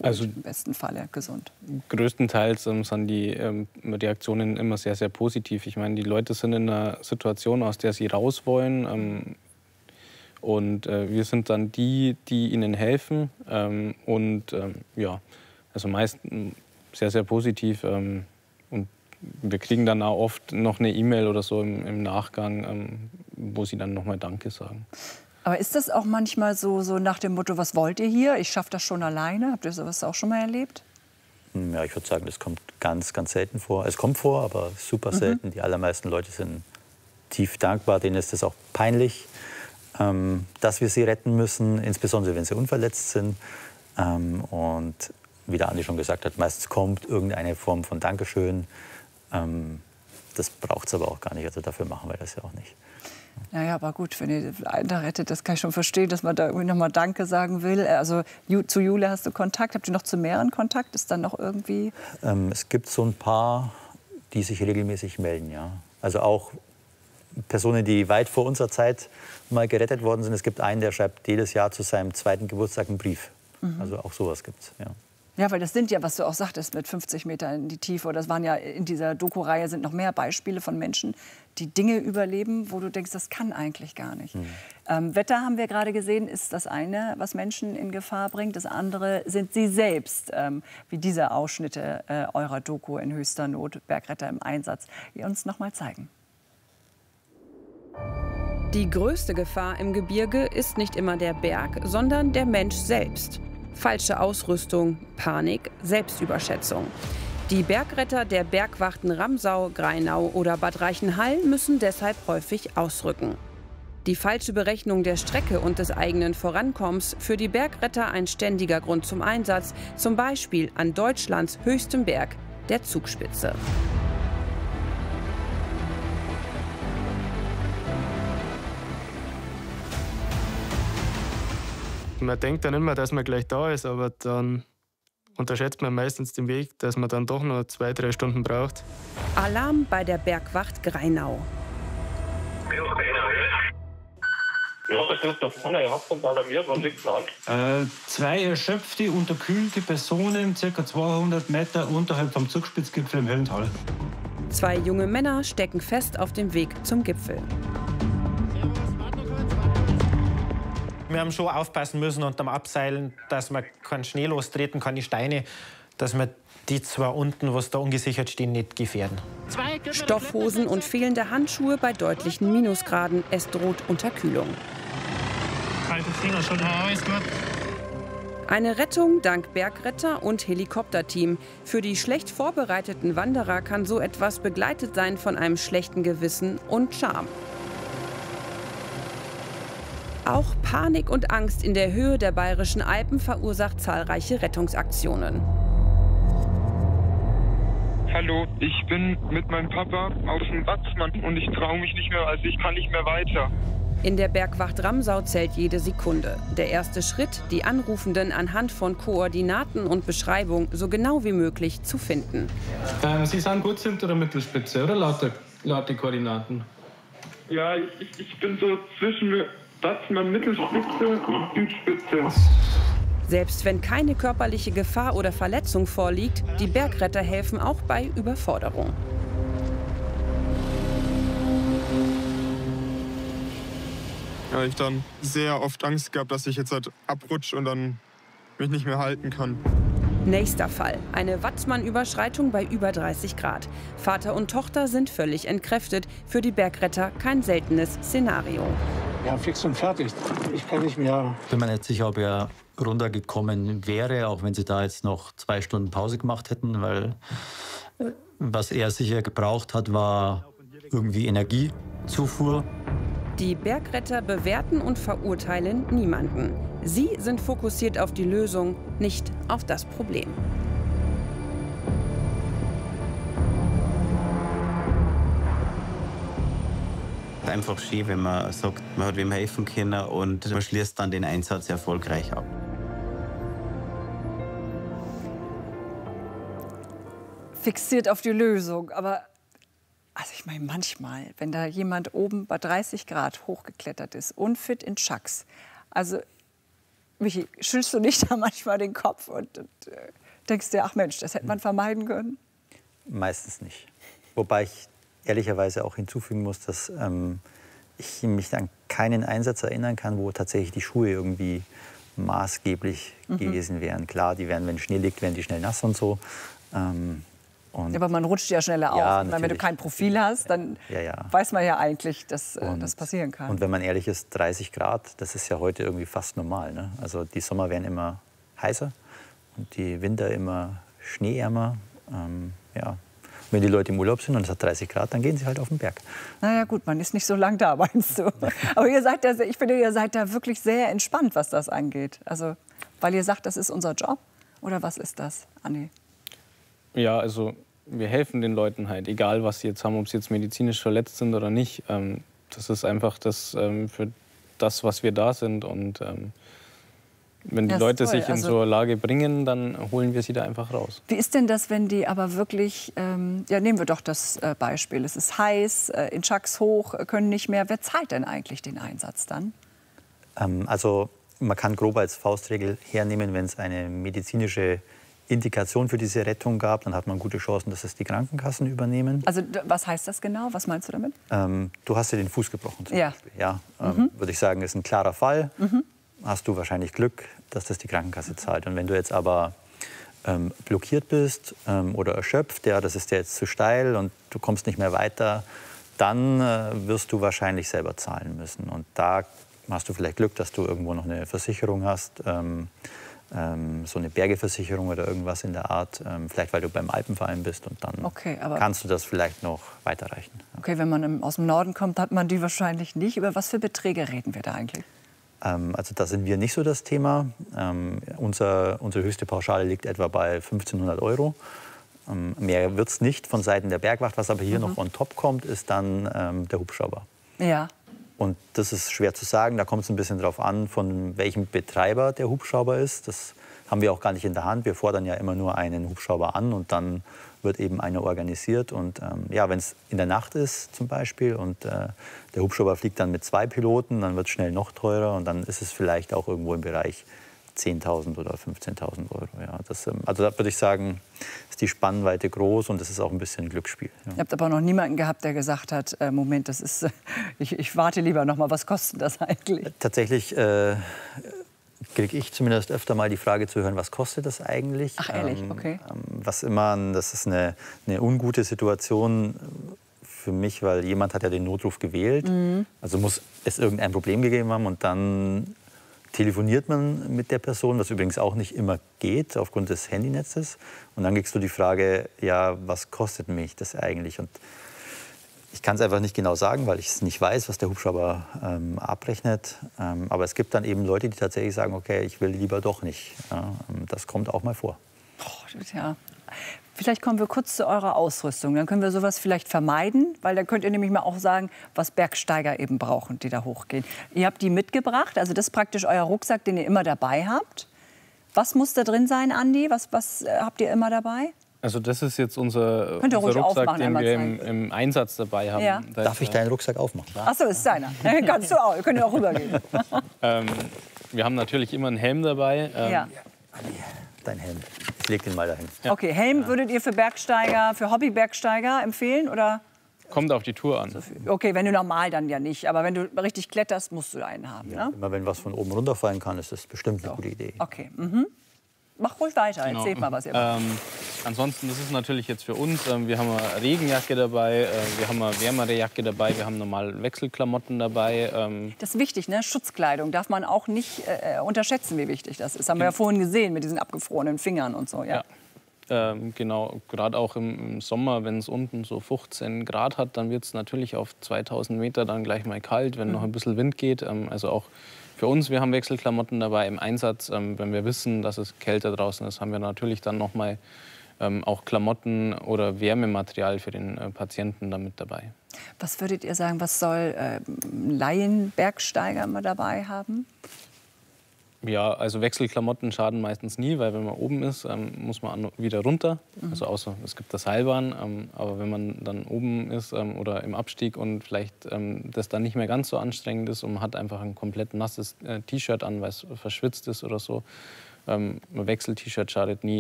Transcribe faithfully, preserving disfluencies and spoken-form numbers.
erholt, also im besten Falle gesund. Größtenteils ähm, sind die ähm, Reaktionen immer sehr, sehr positiv. Ich meine, die Leute sind in einer Situation, aus der sie raus wollen. Ähm, und äh, wir sind dann die, die ihnen helfen. Ähm, und ähm, ja, also meist sehr, sehr positiv. Ähm, und wir kriegen dann auch oft noch eine E-Mail oder so im, im Nachgang, ähm, wo sie dann nochmal Danke sagen. Aber ist das auch manchmal so, so nach dem Motto, was wollt ihr hier? Ich schaffe das schon alleine. Habt ihr sowas auch schon mal erlebt? Ja, ich würde sagen, das kommt ganz, ganz selten vor. Es kommt vor, aber super selten. Mhm. Die allermeisten Leute sind tief dankbar. Denen ist es auch peinlich, ähm, dass wir sie retten müssen, insbesondere wenn sie unverletzt sind. Ähm, und wie der Andi schon gesagt hat, meistens kommt irgendeine Form von Dankeschön. Ähm, das braucht es aber auch gar nicht. Also dafür machen wir das ja auch nicht. Naja, aber gut, wenn ihr einen da rettet, das kann ich schon verstehen, dass man da irgendwie noch mal Danke sagen will. Also zu Jule hast du Kontakt. Habt ihr noch zu mehreren Kontakt? Ist dann noch irgendwie... Ähm, es gibt so ein paar, die sich regelmäßig melden, ja. Also auch Personen, die weit vor unserer Zeit mal gerettet worden sind. Es gibt einen, der schreibt jedes Jahr zu seinem zweiten Geburtstag einen Brief. Mhm. Also auch sowas gibt's, ja. Ja, weil das sind ja, was du auch sagtest, mit fünfzig Meter in die Tiefe. Oder das waren ja in dieser Doku-Reihe sind noch mehr Beispiele von Menschen, die Dinge überleben, wo du denkst, das kann eigentlich gar nicht. Mhm. Ähm, Wetter, haben wir gerade gesehen, ist das eine, was Menschen in Gefahr bringt. Das andere sind sie selbst, ähm, wie diese Ausschnitte äh, eurer Doku in höchster Not, Bergretter im Einsatz, die uns noch mal zeigen. Die größte Gefahr im Gebirge ist nicht immer der Berg, sondern der Mensch selbst. Falsche Ausrüstung, Panik, Selbstüberschätzung. Die Bergretter der Bergwachten Ramsau, Grainau oder Bad Reichenhall müssen deshalb häufig ausrücken. Die falsche Berechnung der Strecke und des eigenen Vorankommens für die Bergretter ein ständiger Grund zum Einsatz, zum Beispiel an Deutschlands höchstem Berg, der Zugspitze. Man denkt dann immer, dass man gleich da ist, aber dann unterschätzt man meistens den Weg, dass man dann doch noch zwei, drei Stunden braucht. Alarm bei der Bergwacht Grainau. Äh, zwei erschöpfte, unterkühlte Personen, ca. zweihundert Meter unterhalb vom Zugspitzgipfel im Höllental. Zwei junge Männer stecken fest auf dem Weg zum Gipfel. Wir haben schon aufpassen müssen unterm Abseilen, dass man keinen Schnee lostreten, keine Steine, dass wir die zwei unten, was da ungesichert stehen, nicht gefährden. Stoffhosen und fehlende Handschuhe bei deutlichen Minusgraden. Es droht Unterkühlung. Eine Rettung dank Bergretter und Helikopterteam. Für die schlecht vorbereiteten Wanderer kann so etwas begleitet sein von einem schlechten Gewissen und Scham. Auch Panik und Angst in der Höhe der Bayerischen Alpen verursacht zahlreiche Rettungsaktionen. Hallo, ich bin mit meinem Papa auf dem Watzmann und ich traue mich nicht mehr, also ich kann nicht mehr weiter. In der Bergwacht Ramsau zählt jede Sekunde. Der erste Schritt, die Anrufenden anhand von Koordinaten und Beschreibung so genau wie möglich zu finden. Ähm, Sie sind gut hinter der Mittelspitze, oder? Laut, der, laut die Koordinaten. Ja, ich, ich bin so zwischen Watzmann, Mittelspitze und Südspitze. Selbst wenn keine körperliche Gefahr oder Verletzung vorliegt, die Bergretter helfen auch bei Überforderung. Ja, ich dann sehr oft Angst gehabt, dass ich jetzt halt abrutsche und dann mich nicht mehr halten kann. Nächster Fall. Eine Watzmann-Überschreitung bei über dreißig Grad. Vater und Tochter sind völlig entkräftet. Für die Bergretter kein seltenes Szenario. Ja, fix und fertig. Ich kann nicht mehr. Ich bin mir nicht sicher, ob er runtergekommen wäre, auch wenn sie da jetzt noch zwei Stunden Pause gemacht hätten, weil was er sicher gebraucht hat, war irgendwie Energiezufuhr. Die Bergretter bewerten und verurteilen niemanden. Sie sind fokussiert auf die Lösung, nicht auf das Problem. Einfach schön, wenn man sagt, man hat wem helfen können und man schließt dann den Einsatz erfolgreich ab. Fixiert auf die Lösung, aber also ich meine manchmal, wenn da jemand oben bei dreißig Grad hochgeklettert ist, unfit in Chucks, also Michi, schüttelst du nicht da manchmal den Kopf und, und äh, denkst dir, ach Mensch, das hätte man vermeiden können? Meistens nicht. Wobei ich ehrlicherweise auch hinzufügen muss, dass ähm, ich mich an keinen Einsatz erinnern kann, wo tatsächlich die Schuhe irgendwie maßgeblich mhm. gewesen wären. Klar, die werden, wenn Schnee liegt, werden die schnell nass und so. Ähm, und aber man rutscht ja schneller ja, auf. Wenn du kein Profil hast, dann ja, ja. weiß man ja eigentlich, dass äh, und, das passieren kann. Und wenn man ehrlich ist, dreißig Grad, das ist ja heute irgendwie fast normal. Ne? Also die Sommer werden immer heißer und die Winter immer schneeärmer. Ähm, ja. Wenn die Leute im Urlaub sind und es hat dreißig Grad, dann gehen sie halt auf den Berg. Na ja, gut, man ist nicht so lang da, meinst du. Aber ihr seid da, ich finde, ihr seid da wirklich sehr entspannt, was das angeht. Also, weil ihr sagt, das ist unser Job. Oder was ist das, Andi? Ja, also wir helfen den Leuten halt, egal was sie jetzt haben, ob sie jetzt medizinisch verletzt sind oder nicht. Ähm, das ist einfach das ähm, für das, was wir da sind. Und ähm, wenn die Leute toll. sich in also, so eine Lage bringen, dann holen wir sie da einfach raus. Wie ist denn das, wenn die aber wirklich, ähm, ja, nehmen wir doch das äh, Beispiel, es ist heiß, äh, in Chucks hoch, äh, können nicht mehr. Wer zahlt denn eigentlich den Einsatz dann? Ähm, also man kann grob als Faustregel hernehmen, wenn es eine medizinische Indikation für diese Rettung gab, dann hat man gute Chancen, dass es die Krankenkassen übernehmen. Also was heißt das genau? Was meinst du damit? Ähm, du hast dir den Fuß gebrochen zum ja. Beispiel. Ja, ähm, mhm. würde ich sagen, ist ein klarer Fall. Mhm. Hast du wahrscheinlich Glück, dass das die Krankenkasse zahlt. Und wenn du jetzt aber ähm, blockiert bist ähm, oder erschöpft, ja, das ist dir jetzt zu steil und du kommst nicht mehr weiter, dann äh, wirst du wahrscheinlich selber zahlen müssen. Und da hast du vielleicht Glück, dass du irgendwo noch eine Versicherung hast, ähm, ähm, so eine Bergeversicherung oder irgendwas in der Art, ähm, vielleicht weil du beim Alpenverein bist und dann okay, aber kannst du das vielleicht noch weiterreichen. Okay, wenn man im, aus dem Norden kommt, hat man die wahrscheinlich nicht. Über was für Beträge reden wir da eigentlich? Ähm, also da sind wir nicht so das Thema. Ähm, unser, unsere höchste Pauschale liegt etwa bei fünfzehnhundert Euro. Ähm, mehr wird es nicht von Seiten der Bergwacht. Was aber hier mhm. noch on top kommt, ist dann ähm, der Hubschrauber. Ja. Und das ist schwer zu sagen. Da kommt es ein bisschen drauf an, von welchem Betreiber der Hubschrauber ist. Das haben wir auch gar nicht in der Hand. Wir fordern ja immer nur einen Hubschrauber an und dann wird eben einer organisiert. Und ähm, ja, wenn es in der Nacht ist zum Beispiel und äh, der Hubschrauber fliegt dann mit zwei Piloten, dann wird es schnell noch teurer und dann ist es vielleicht auch irgendwo im Bereich zehntausend oder fünfzehntausend Euro. Ja, das, ähm, also da würde ich sagen, ist die Spannweite groß und das ist auch ein bisschen ein Glücksspiel. Ja. Ihr habt aber noch niemanden gehabt, der gesagt hat, äh, Moment, das ist, äh, ich, ich warte lieber noch mal, was kostet das eigentlich? Tatsächlich äh, kriege ich zumindest öfter mal die Frage zu hören, was kostet das eigentlich? Ach ehrlich, okay. Ähm, was immer, das ist eine, eine ungute Situation für mich, weil jemand hat ja den Notruf gewählt. Mhm. Also muss es irgendein Problem gegeben haben und dann telefoniert man mit der Person, was übrigens auch nicht immer geht aufgrund des Handynetzes. Und dann kriegst du die Frage, ja, was kostet mich das eigentlich? Und ich kann es einfach nicht genau sagen, weil ich es nicht weiß, was der Hubschrauber ähm, abrechnet. Ähm, aber es gibt dann eben Leute, die tatsächlich sagen, okay, ich will lieber doch nicht. Ja, das kommt auch mal vor. Oh, ja. Vielleicht kommen wir kurz zu eurer Ausrüstung. Dann können wir sowas vielleicht vermeiden, weil dann könnt ihr nämlich mal auch sagen, was Bergsteiger eben brauchen, die da hochgehen. Ihr habt die mitgebracht, also das ist praktisch euer Rucksack, den ihr immer dabei habt. Was muss da drin sein, Andi? Was, was äh, habt ihr immer dabei? Also das ist jetzt unser, Könnt ihr unser ruhig Rucksack, aufmachen, den wir einmal im, im Einsatz dabei haben. Ja. Darf ich deinen Rucksack aufmachen? Ach so, ist deiner. Kannst du auch. Könnt ihr auch rübergehen. ähm, wir haben natürlich immer einen Helm dabei. Ähm, ja. Dein Helm. Ich leg den mal dahin. Ja. Okay, Helm würdet ihr für Bergsteiger, für Hobbybergsteiger empfehlen, oder? Kommt auf die Tour an. Okay, wenn du normal dann ja nicht, aber wenn du richtig kletterst, musst du einen haben, ja, ne? Immer wenn was von oben runterfallen kann, ist das bestimmt eine gute Idee. Okay. Mhm. Mach ruhig weiter, genau. Erzählt mal, was ihr macht. Ähm, ansonsten, das ist natürlich jetzt für uns, ähm, wir haben eine Regenjacke dabei, äh, wir haben eine wärmere Jacke dabei, wir haben normal Wechselklamotten dabei. Ähm. Das ist wichtig, ne? Schutzkleidung darf man auch nicht äh, unterschätzen, wie wichtig das ist. Haben wir ja vorhin gesehen mit diesen abgefrorenen Fingern und so. Ja. Ja. Ähm, genau, gerade auch im, im Sommer, wenn es unten so fünfzehn Grad hat, dann wird es natürlich auf zweitausend Meter dann gleich mal kalt, wenn mhm. noch ein bisschen Wind geht. Ähm, also auch für uns, wir haben Wechselklamotten dabei im Einsatz. Ähm, wenn wir wissen, dass es kälter draußen ist, haben wir natürlich dann noch mal ähm, auch Klamotten oder Wärmematerial für den äh, Patienten damit dabei. Was würdet ihr sagen, was soll äh, ein Laienbergsteiger immer dabei haben? Ja, also Wechselklamotten schaden meistens nie, weil wenn man oben ist, ähm, muss man an, wieder runter. Mhm. Also außer es gibt das Seilbahn, ähm, aber wenn man dann oben ist ähm, oder im Abstieg und vielleicht ähm, das dann nicht mehr ganz so anstrengend ist und man hat einfach ein komplett nasses äh, T-Shirt an, weil es verschwitzt ist oder so, ähm, ein Wechsel-T-Shirt schadet nie.